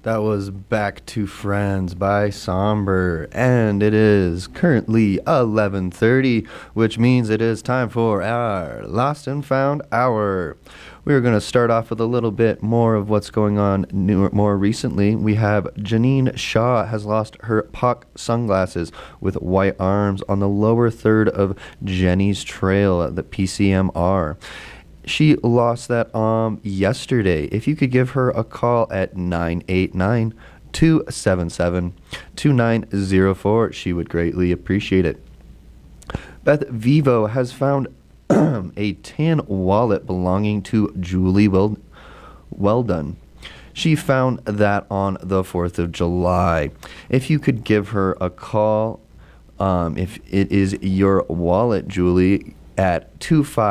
That was Back to Friends by Somber, and it is currently 11:30, which means it is time for our Lost and Found Hour. We're going to start off with a little bit more of what's going on more recently. We have Janine Shaw has lost her POC sunglasses with white arms on the lower third of Jenny's Trail at the PCMR. She lost that yesterday. If you could give her a call at 989-277-2904, she would greatly appreciate it. Beth Vivo has found a tan wallet belonging to Julie Weldon. She found that on the 4th of July. If you could give her a call, if it is your wallet, Julie, at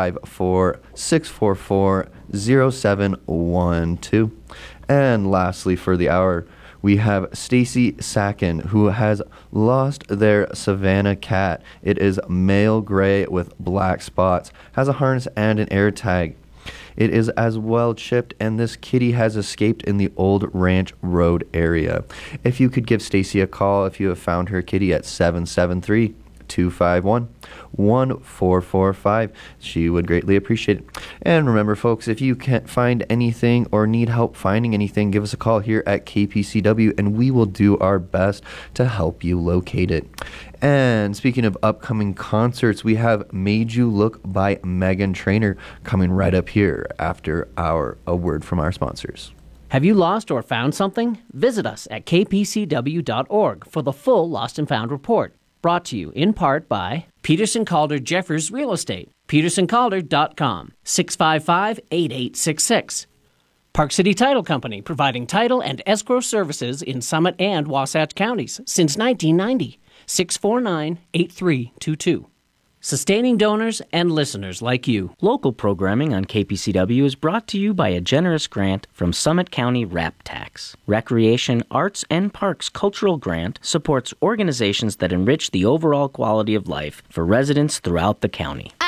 254-644-0712. And lastly, for the hour, we have Stacy Sacken, who has lost their Savannah cat. It is male gray with black spots, has a harness and an air tag. It is as well chipped, and this kitty has escaped in the Old Ranch Road area. If you could give Stacy a call if you have found her kitty at 773-251-1445. She would greatly appreciate it. And remember, folks, if you can't find anything or need help finding anything, give us a call here at KPCW, and we will do our best to help you locate it. And speaking of upcoming concerts, we have Made You Look by Meghan Trainor coming right up here after a word from our sponsors. Have you lost or found something? Visit us at kpcw.org for the full Lost and Found report. Brought to you in part by Peterson Calder Jeffers Real Estate, petersoncalder.com, 655-8866. Park City Title Company, providing title and escrow services in Summit and Wasatch counties since 1990, 649-8322. Sustaining donors and listeners like you. Local programming on KPCW is brought to you by a generous grant from Summit County RAP Tax. Recreation, Arts, and Parks Cultural Grant supports organizations that enrich the overall quality of life for residents throughout the county.